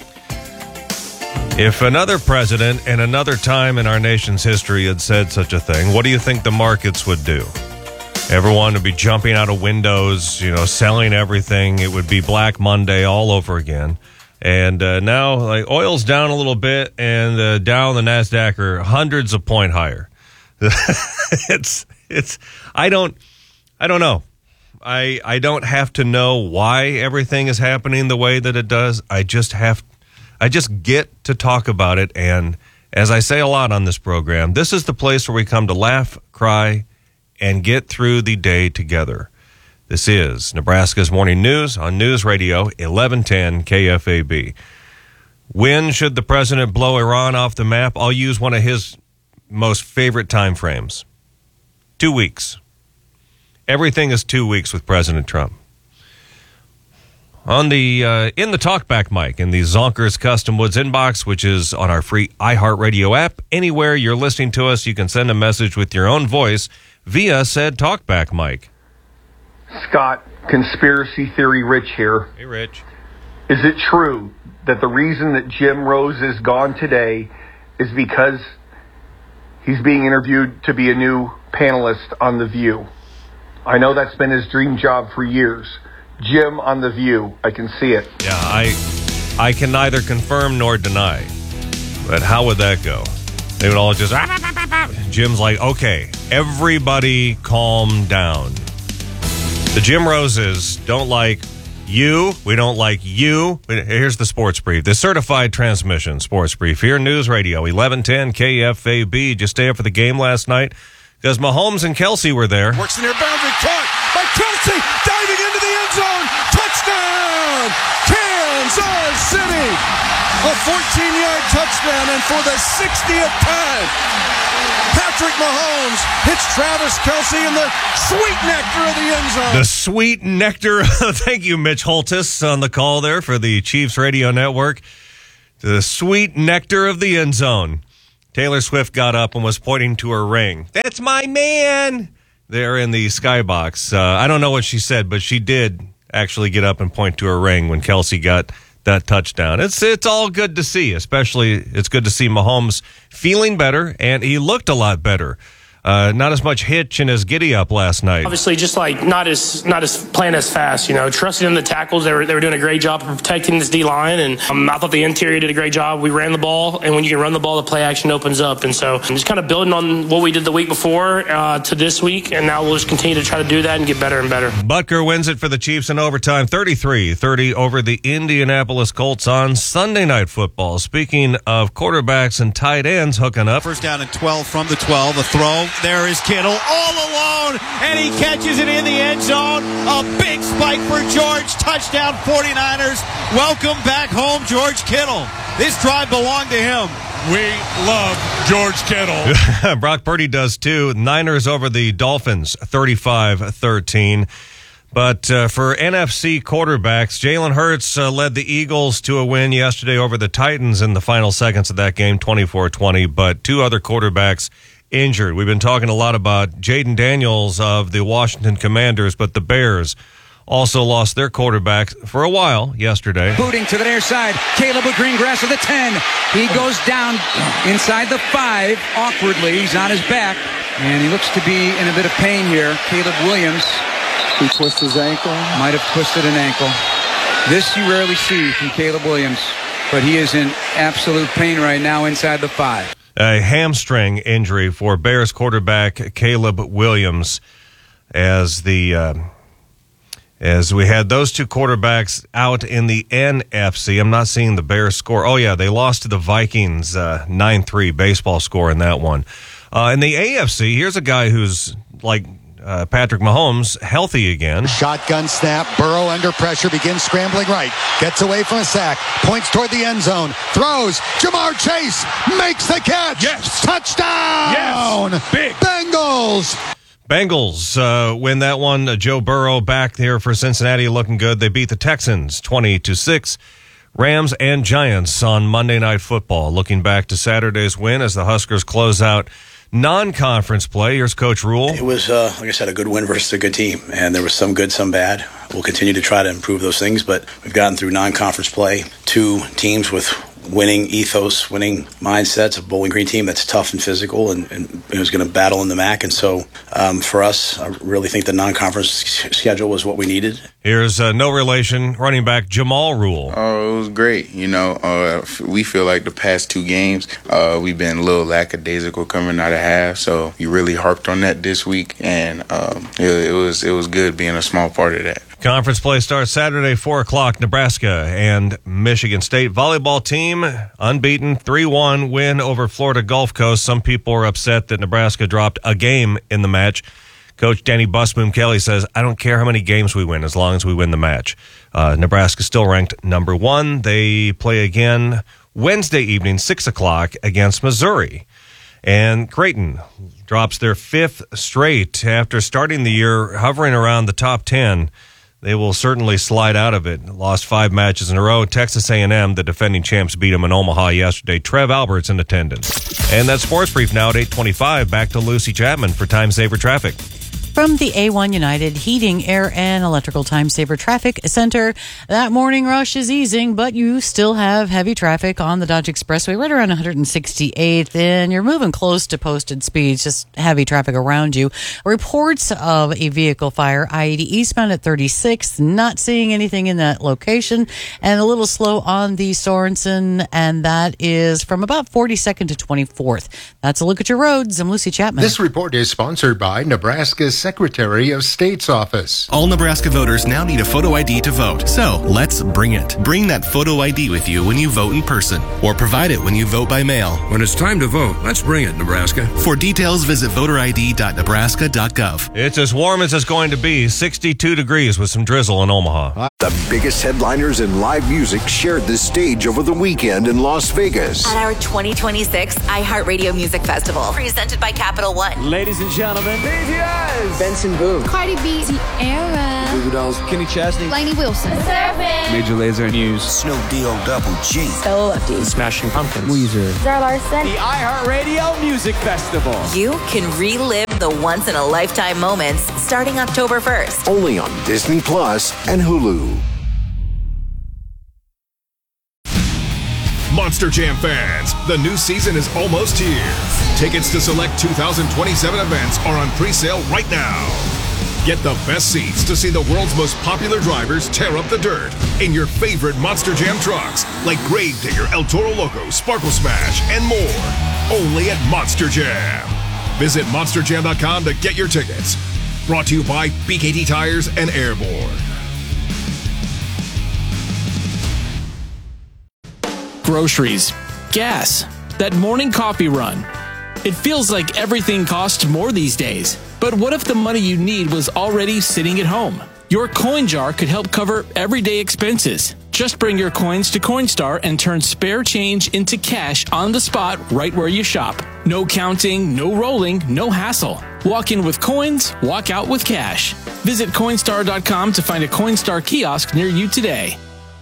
If another president in another time in our nation's history had said such a thing, what do you think the markets would do? Everyone would be jumping out of windows, you know, selling everything. It would be Black Monday all over again. And uh, now, like, oil's down a little bit, and uh, Dow and the NASDAQ are hundreds of point higher. it's it's I don't I don't know. I I don't have to know why everything is happening the way that it does. I just have I just get to talk about it, and as I say a lot on this program, this is the place where we come to laugh, cry, and get through the day together. This is Nebraska's Morning News on News Radio eleven ten K F A B. When should the president blow Iran off the map? I'll use one of his most favorite time frames. Two weeks. Everything is two weeks with President Trump. on the uh, in the talkback mic in the Zonkers Custom Woods inbox, which is on our free iHeartRadio app. Anywhere you're listening to us, you can send a message with your own voice via said talkback mic. Scott, conspiracy theory Rich here. Hey, Rich. Is it true that the reason that Jim Rose is gone today is because he's being interviewed to be a new panelist on The View? I know that's been his dream job for years. Jim on The View. I can see it. Yeah, I I can neither confirm nor deny. But how would that go? They would all just... Jim's like, okay, everybody calm down. The Jim Roses don't like you. We don't like you. Here's the sports brief. The certified transmission sports brief here, News Radio eleven ten K F A B. Just stay up for the game last night because Mahomes and Kelsey were there. Works in their boundary, caught by Kelsey, diving into the end zone. Touchdown, Kansas City. A fourteen-yard touchdown, and for the sixtieth time, Patrick Mahomes hits Travis Kelsey in the sweet nectar of the end zone. The sweet nectar. Thank you, Mitch Holtis, on the call there for the Chiefs Radio Network. The sweet nectar of the end zone. Taylor Swift got up and was pointing to her ring. That's my man. There in the skybox. Uh, I don't know what she said, but she did actually get up and point to her ring when Kelsey got that touchdown. It's it's all good to see, especially it's good to see Mahomes feeling better, and he looked a lot better. Uh, not as much hitch in his giddy up last night. Obviously, just like not as not as playing as fast. You know, trusting in the tackles. They were they were doing a great job of protecting this D line, and um, I thought the interior did a great job. We ran the ball, and when you can run the ball, the play action opens up. And so, I'm just kind of building on what we did the week before uh, to this week, and now we'll just continue to try to do that and get better and better. Butker wins it for the Chiefs in overtime, thirty-three thirty over the Indianapolis Colts on Sunday Night Football. Speaking of quarterbacks and tight ends hooking up, first down and twelve from the twelve. A throw. There is Kittle all alone, and he catches it in the end zone. A big spike for George. Touchdown forty-niners. Welcome back home, George Kittle. This drive belonged to him. We love George Kittle. Brock Purdy does too. Niners over the Dolphins, thirty-five thirteen. But uh, for N F C quarterbacks, Jalen Hurts uh, led the Eagles to a win yesterday over the Titans in the final seconds of that game, twenty-four twenty. But two other quarterbacks injured. We've been talking a lot about Jaden Daniels of the Washington Commanders, but the Bears also lost their quarterback for a while yesterday. Booting to the near side. Caleb with Greengrass at the ten. He goes down inside the five awkwardly. He's on his back, and he looks to be in a bit of pain here. Caleb Williams. He twisted his ankle. Might have twisted an ankle. This you rarely see from Caleb Williams, but he is in absolute pain right now inside the five. A hamstring injury for Bears quarterback Caleb Williams as the uh, as we had those two quarterbacks out in the N F C. I'm not seeing the Bears score. Oh, yeah, they lost to the Vikings uh, nine three baseball score in that one. Uh, in the A F C, here's a guy who's like Uh, Patrick Mahomes, healthy again. Shotgun snap. Burrow under pressure, begins scrambling right. Gets away from a sack. Points toward the end zone. Throws. Jamar Chase makes the catch. Yes. Touchdown. Yes. Big. Bengals. Bengals uh, win that one. Uh, Joe Burrow back there for Cincinnati looking good. They beat the Texans twenty to six. Rams and Giants on Monday Night Football. Looking back to Saturday's win as the Huskers close out non-conference play. Here's Coach Rule. It was, uh, like I said, a good win versus a good team, and there was some good, some bad. We'll continue to try to improve those things, but we've gotten through non-conference play. Two teams with winning ethos, winning mindsets, a Bowling Green team that's tough and physical and, and is going to battle in the M A C. And so um, for us, I really think the non-conference schedule was what we needed. Here's uh, no relation running back Jamal Rule. Oh, it was great. You know, uh, we feel like the past two games, uh, we've been a little lackadaisical coming out of half. So we really harped on that this week, and um, it, it was it was good being a small part of that. Conference play starts Saturday, four o'clock. Nebraska and Michigan State volleyball team, unbeaten, three one win over Florida Gulf Coast. Some people are upset that Nebraska dropped a game in the match. Coach Danny Busboom Kelly says, I don't care how many games we win as long as we win the match. Uh, Nebraska still ranked number one. They play again Wednesday evening, six o'clock against Missouri. And Creighton drops their fifth straight after starting the year hovering around the top ten. they will certainly slide out of it. Lost five matches in a row. Texas A and M, the defending champs, beat them in Omaha yesterday. Trev Albert's in attendance. And that sports brief now at eight twenty-five. Back to Lucy Chapman for Time Saver Traffic. From the A one United Heating, Air, and Electrical Time Saver Traffic Center, that morning rush is easing, but you still have heavy traffic on the Dodge Expressway right around one hundred sixty-eighth, and you're moving close to posted speeds, just heavy traffic around you. Reports of a vehicle fire, I eighty eastbound at thirty-sixth, not seeing anything in that location, and a little slow on the Sorensen, and that is from about forty-second to twenty-fourth. That's a look at your roads. I'm Lucy Chapman. This report is sponsored by Nebraska's Secretary of State's office. All Nebraska voters now need a photo I D to vote, so let's bring it. Bring that photo I D with you when you vote in person, or provide it when you vote by mail. When it's time to vote, let's bring it, Nebraska. For details, visit voter I D dot nebraska dot gov. It's as warm as it's going to be, sixty-two degrees with some drizzle in Omaha. The biggest headliners in live music shared the stage over the weekend in Las Vegas. At our twenty twenty-six iHeartRadio Music Festival, presented by Capital One. Ladies and gentlemen, B T S, Benson Boone, Cardi B, Ciara, Goo Goo Dolls, Kenny Chesney, Lainey Wilson, Surfing, Major Lazer, Muse, Snoop D O Double G, So Lefty, Smashing Pumpkins, Weezer, Zara Larson. The iHeartRadio Music Festival. You can relive the once-in-a-lifetime moments starting October first. Only on Disney Plus and Hulu. Monster Jam fans, the new season is almost here. Tickets to select two thousand twenty-seven events are on pre-sale right now. Get the best seats to see the world's most popular drivers tear up the dirt in your favorite Monster Jam trucks, like Gravedigger, El Toro Loco, Sparkle Smash, and more. Only at Monster Jam. Visit monster jam dot com to get your tickets. Brought to you by B K T Tires and Airborne. Groceries, gas, that morning coffee run. It feels like everything costs more these days. But what if the money you need was already sitting at home? Your coin jar could help cover everyday expenses. Just bring your coins to Coinstar and turn spare change into cash on the spot right where you shop. No counting, no rolling, no hassle. Walk in with coins, walk out with cash. Visit Coinstar dot com to find a Coinstar kiosk near you today.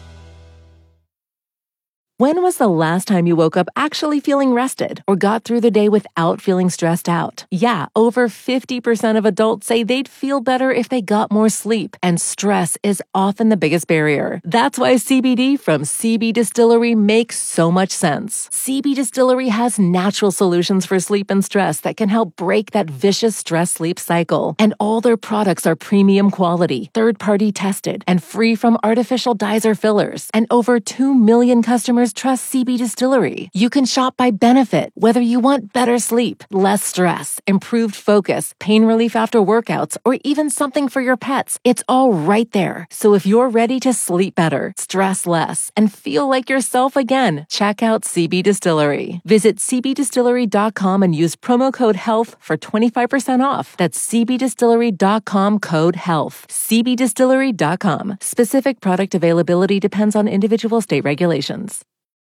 When was the last time you woke up actually feeling rested or got through the day without feeling stressed out? Yeah, over fifty percent of adults say they'd feel better if they got more sleep, and stress is often the biggest barrier. That's why C B D from C B Distillery makes so much sense. C B Distillery has natural solutions for sleep and stress that can help break that vicious stress-sleep cycle. And all their products are premium quality, third-party tested, and free from artificial dyes or fillers. And over two million customers trust C B Distillery. You can shop by benefit, whether you want better sleep, less stress, improved focus, pain relief after workouts, or even something for your pets. It's all right there. So if you're ready to sleep better, stress less, and feel like yourself again, check out C B Distillery. Visit c b distillery dot com and use promo code HEALTH for twenty-five percent off. That's c b distillery dot com code HEALTH. c b distillery dot com. Specific product availability depends on individual state regulations.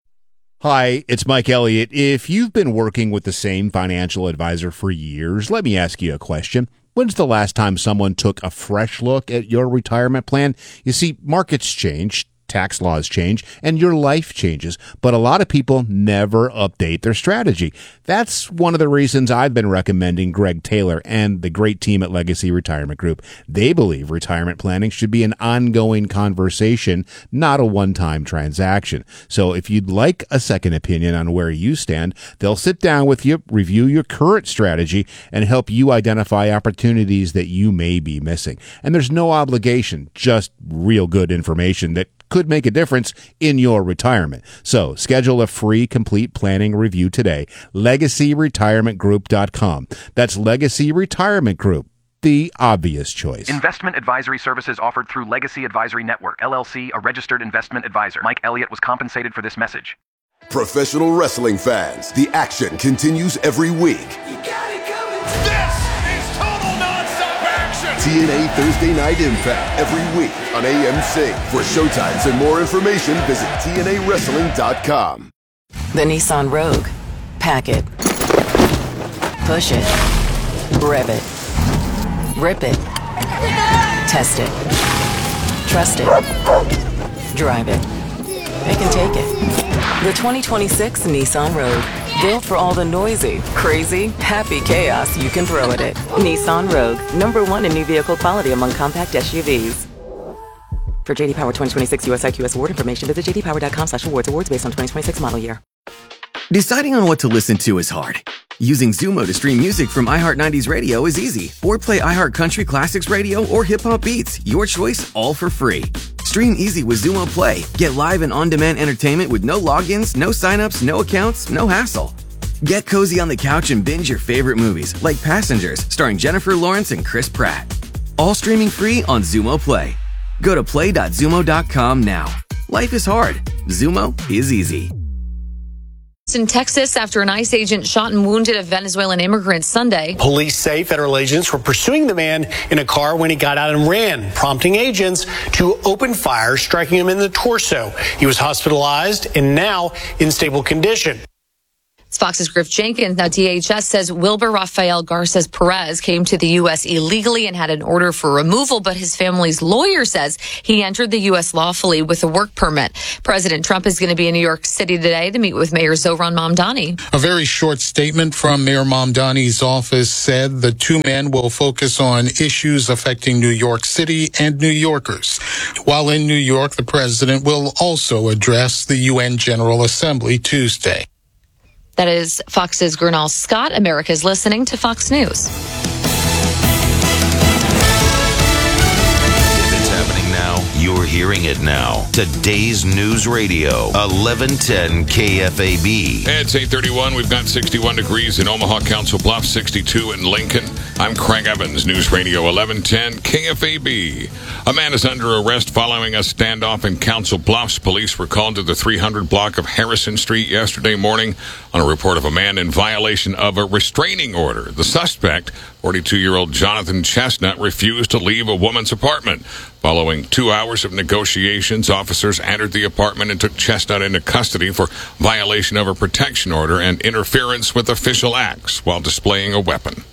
Hi, it's Mike Elliott. If you've been working with the same financial advisor for years, let me ask you a question. When's the last time someone took a fresh look at your retirement plan? You see, markets change, tax laws change, and your life changes, but a lot of people never update their strategy. That's one of the reasons I've been recommending Greg Taylor and the great team at Legacy Retirement Group. They believe retirement planning should be an ongoing conversation, not a one-time transaction. So if you'd like a second opinion on where you stand, they'll sit down with you, review your current strategy, and help you identify opportunities that you may be missing. And there's no obligation, just real good information that could make a difference in your retirement. So schedule a free complete planning review today. legacy retirement group dot com. That's Legacy Retirement Group, the obvious choice. Investment advisory services offered through Legacy Advisory Network, L L C, a registered investment advisor. Mike Elliott was compensated for this message. Professional wrestling fans, the action continues every week. You got it coming. This is total nonstop action. T N A Thursday Night Impact every week on A M C. For showtimes and more information, visit T N A wrestling dot com. The Nissan Rogue. Pack it. Push it. Rev it. Rip it. Test it. Trust it. Drive it. They can take it. The twenty twenty-six Nissan Rogue. Built for all the noisy, crazy, happy chaos you can throw at it. Nissan Rogue. Number one in new vehicle quality among compact S U Vs. For J D Power twenty twenty-six U S I Q S award information, visit j d power dot com slash awards. Awards based on twenty twenty-six model year. Deciding on what to listen to is hard. Using Zumo to stream music from iHeart nineties Radio is easy. Or play iHeart Country Classics Radio or Hip Hop Beats. Your choice, all for free. Stream easy with Zumo Play. Get live and on-demand entertainment with no logins, no signups, no accounts, no hassle. Get cozy on the couch and binge your favorite movies, like Passengers, starring Jennifer Lawrence and Chris Pratt. All streaming free on Zumo Play. Go to play dot zumo dot com now. Life is hard. Zumo is easy. In Texas, after an ICE agent shot and wounded a Venezuelan immigrant Sunday. Police say federal agents were pursuing the man in a car when he got out and ran, prompting agents to open fire, striking him in the torso. He was hospitalized and now in stable condition. It's Fox's Griff Jenkins. Now, D H S says Wilber Rafael Garces Perez came to the U S illegally and had an order for removal, but his family's lawyer says he entered the U S lawfully with a work permit. President Trump is going to be in New York City today to meet with Mayor Zohran Mamdani. A very short statement from Mayor Mamdani's office said the two men will focus on issues affecting New York City and New Yorkers. While in New York, the president will also address the U N General Assembly Tuesday. That is Fox's Gernal Scott. America's listening to Fox News. You're hearing it now. Today's News Radio, eleven ten K F A B. It's eight thirty-one. We've got sixty-one degrees in Omaha, Council Bluffs, sixty-two in Lincoln. I'm Craig Evans, News Radio eleven ten K F A B. A man is under arrest following a standoff in Council Bluffs. Police were called to the three hundred block of Harrison Street yesterday morning on a report of a man in violation of a restraining order. The suspect, forty-two-year-old Jonathan Chestnut, refused to leave a woman's apartment. Following two hours of negotiations, officers entered the apartment and took Chestnut into custody for violation of a protection order and interference with official acts while displaying a weapon.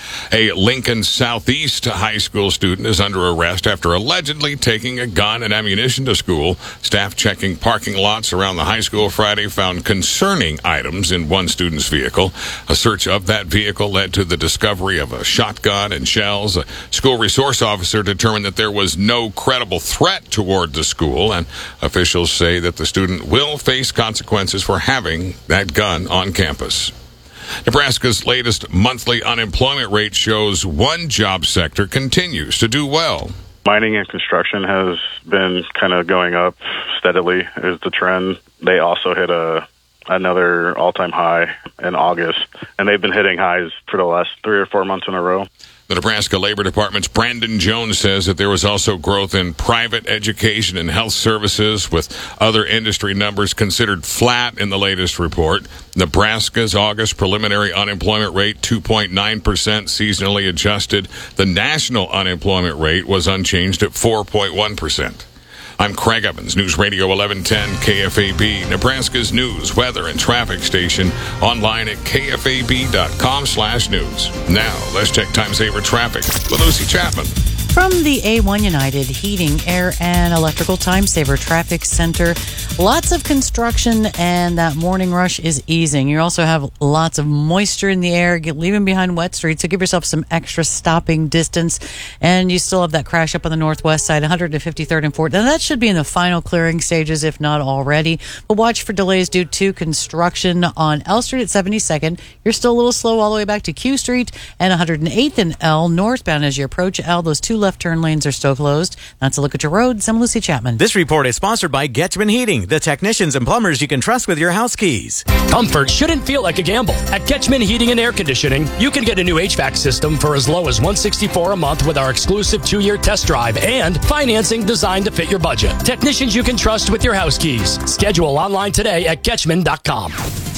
A Lincoln Southeast high school student is under arrest after allegedly taking a gun and ammunition to school. Staff checking parking lots around the high school Friday found concerning items in one student's vehicle. A search of that vehicle led to the discovery of a shotgun and shells. A school resource officer determined that there was no credible threat toward the school, and officials say that the student will face consequences for having that gun on campus. Nebraska's latest monthly unemployment rate shows one job sector continues to do well. Mining and construction has been kind of going up steadily is the trend. They also hit a another all-time high in August, and they've been hitting highs for the last three or four months in a row. The Nebraska Labor Department's Brandon Jones says that there was also growth in private education and health services, with other industry numbers considered flat in the latest report. Nebraska's August preliminary unemployment rate, two point nine percent, seasonally adjusted. The national unemployment rate was unchanged at four point one percent. I'm Craig Evans, News Radio eleven ten K F A B, Nebraska's news, weather, and traffic station, online at K F A B dot com slash news. Now, let's check time saver traffic with Lucy Chapman. From the A one United Heating, Air, and Electrical Time Saver Traffic Center, lots of construction, and that morning rush is easing. You also have lots of moisture in the air, leaving behind wet streets, so give yourself some extra stopping distance. And you still have that crash up on the northwest side, one fifty-third and fourth. And that should be in the final clearing stages, if not already. But watch for delays due to construction on L Street at seventy-second. You're still a little slow all the way back to Q Street and one hundred eighth and L northbound as you approach L. Those two left turn lanes are still closed. That's a look at your roads. I'm Lucy Chapman. This report is sponsored by Getchman Heating, the technicians and plumbers you can trust with your house keys. Comfort shouldn't feel like a gamble. At Getchman Heating and Air Conditioning, you can get a new H V A C system for as low as one hundred sixty-four dollars a month with our exclusive two-year test drive and financing designed to fit your budget. Technicians you can trust with your house keys. Schedule online today at Getchman dot com.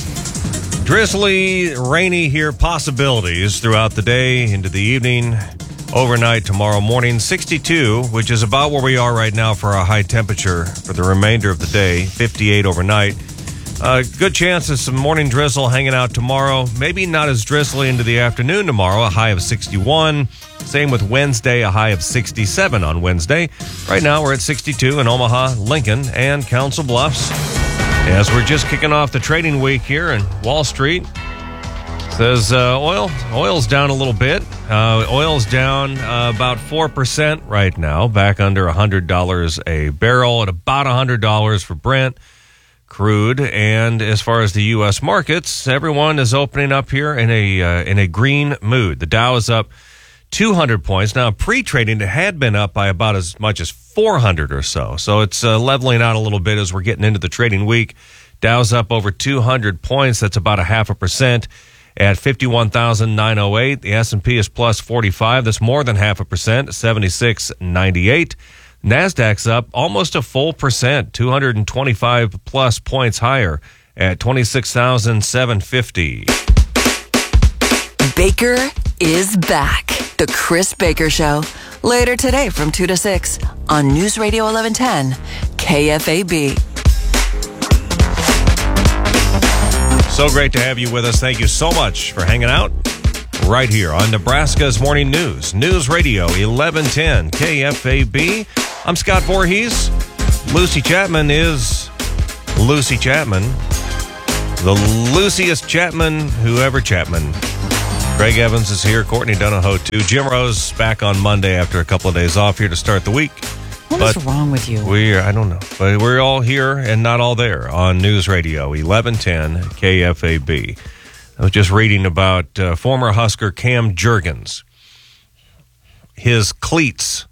Drizzly, rainy here, possibilities throughout the day into the evening. Overnight tomorrow morning, sixty-two, which is about where we are right now for our high temperature for the remainder of the day, fifty-eight overnight. Uh, good chance of some morning drizzle hanging out tomorrow. Maybe not as drizzly into the afternoon tomorrow, a high of sixty-one. Same with Wednesday, a high of sixty-seven on Wednesday. Right now, we're at sixty-two in Omaha, Lincoln, and Council Bluffs. As we're just kicking off the trading week here in Wall Street. Says uh, oil. Oil's down a little bit. Uh, oil's down uh, about four percent right now, back under one hundred dollars a barrel, at about one hundred dollars for Brent crude. And as far as the U S markets, everyone is opening up here in a uh, in a green mood. The Dow is up two hundred points. Now, pre-trading, it had been up by about as much as four hundred or so. So it's uh, leveling out a little bit as we're getting into the trading week. Dow's up over two hundred points. That's about a half a percent at fifty-one thousand nine hundred eight. The S and P is plus forty-five. That's more than half a percent, seventy-six ninety-eight. NASDAQ's up almost a full percent, two hundred twenty-five plus points higher at twenty-six thousand seven hundred fifty. Baker is back. The Chris Baker Show. Later today from two to six on News Radio eleven ten, K F A B. So great to have you with us. Thank you so much for hanging out right here on Nebraska's Morning News. News Radio eleven ten K F A B. I'm Scott Voorhees. Lucy Chapman is Lucy Chapman. The Luciest Chapman, whoever Chapman. Greg Evans is here. Courtney Donahoe, too. Jim Rose back on Monday after a couple of days off here to start the week. What but is wrong with you? We, I don't know. But we're all here and not all there on News Radio eleven ten K F A B. I was just reading about uh, former Husker Cam Jurgens. His cleats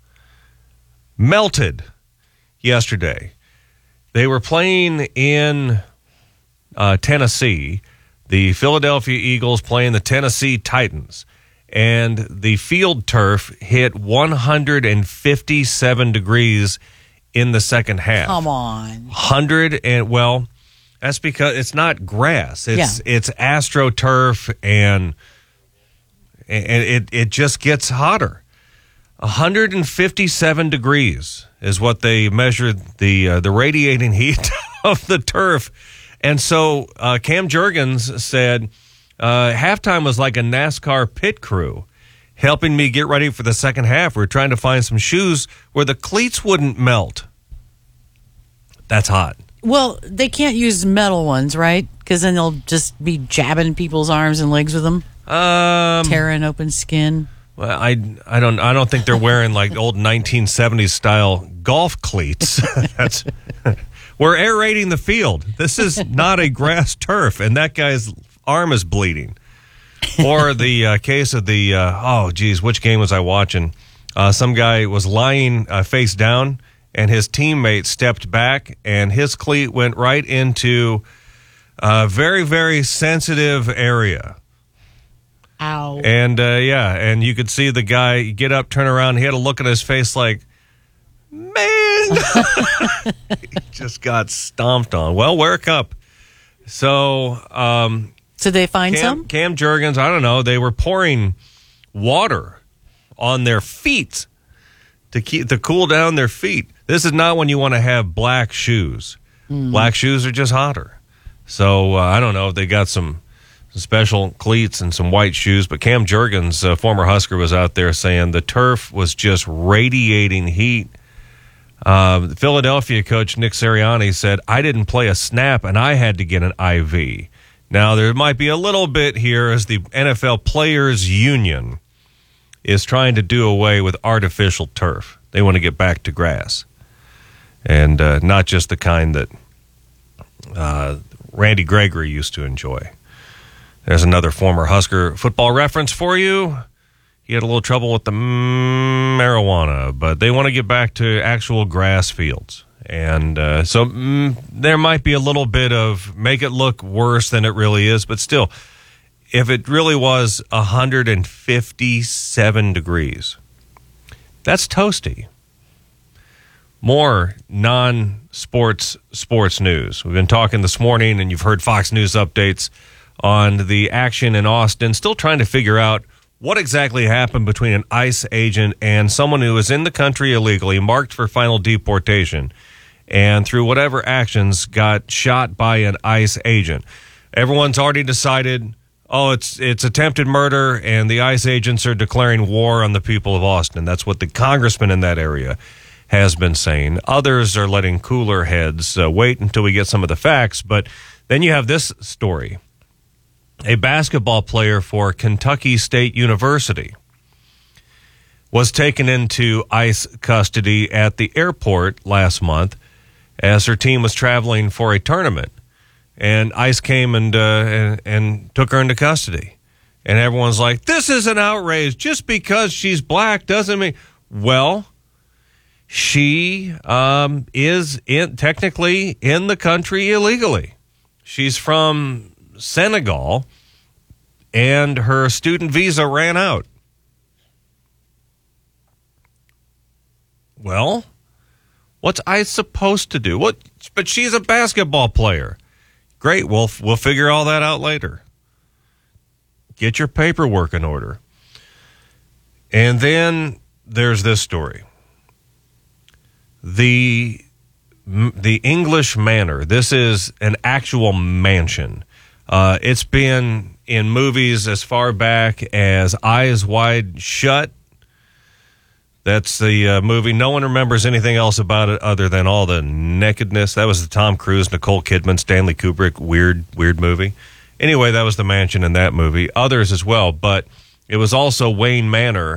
melted yesterday. They were playing in uh, Tennessee. The Philadelphia Eagles playing the Tennessee Titans. And the field turf hit one hundred fifty-seven degrees in the second half. Come on. one hundred and, well, that's because it's not grass. It's Yeah. it's AstroTurf, and and it, it just gets hotter. one hundred fifty-seven degrees is what they measured the uh, the radiating heat of the turf. And so uh, Cam Jurgens said, uh, halftime was like a NASCAR pit crew helping me get ready for the second half. We we're trying to find some shoes where the cleats wouldn't melt. That's hot. Well, they can't use metal ones, right? Because then they'll just be jabbing people's arms and legs with them, Um, tearing open skin. Well, I, I don't I don't think they're wearing like old nineteen seventies style golf cleats. That's we're aerating the field. This is not a grass turf, and that guy's arm is bleeding. Or the uh, case of the uh, oh geez, which game was I watching? Uh, some guy was lying uh, face down, and his teammate stepped back, and his cleat went right into a very very sensitive area. Ow. And, uh, yeah, and you could see the guy get up, turn around. He had a look on his face like, man, he just got stomped on. Well, wear a cup. So, um, so they find Cam, some? Cam Jurgens, I don't know, they were pouring water on their feet to keep to cool down their feet. This is not when you want to have black shoes. Mm. Black shoes are just hotter. So, uh, I don't know if they got some special cleats and some white shoes, but Cam Jurgens, uh, former Husker, was out there saying the turf was just radiating heat. Uh, the Philadelphia coach Nick Sirianni said, I didn't play a snap and I had to get an I V. Now, there might be a little bit here as the N F L Players Union is trying to do away with artificial turf. They want to get back to grass, and uh, not just the kind that uh, Randy Gregory used to enjoy. There's another former Husker football reference for you. He had a little trouble with the mm, marijuana, but they want to get back to actual grass fields. And uh, so mm, there might be a little bit of make it look worse than it really is, but still, if it really was one hundred fifty-seven degrees, that's toasty. More non-sports sports news. We've been talking this morning, and you've heard Fox News updates on the action in Austin, still trying to figure out what exactly happened between an ICE agent and someone who was in the country illegally, marked for final deportation. and through whatever actions got shot by an ICE agent. Everyone's already decided, oh, it's it's attempted murder, and the ICE agents are declaring war on the people of Austin. That's what the congressman in that area has been saying. Others are letting cooler heads uh, wait until we get some of the facts. But then you have this story. A basketball player for Kentucky State University was taken into ICE custody at the airport last month as her team was traveling for a tournament. And ICE came and, uh, and and took her into custody. And everyone's like, this is an outrage. Just because she's black doesn't mean... Well, she um, is in, technically in the country illegally. She's from Senegal, and her student visa ran out. Well, what's ICE supposed to do? What? But she's a basketball player. Great, we'll, we'll figure all that out later. Get your paperwork in order. And then there's this story. The the English Manor. This is an actual mansion. Uh, it's been in movies as far back as Eyes Wide Shut. That's the uh, movie. No one remembers anything else about it other than all the nakedness. That was the Tom Cruise, Nicole Kidman, Stanley Kubrick weird, weird movie. Anyway, that was the mansion in that movie. Others as well, but it was also Wayne Manor.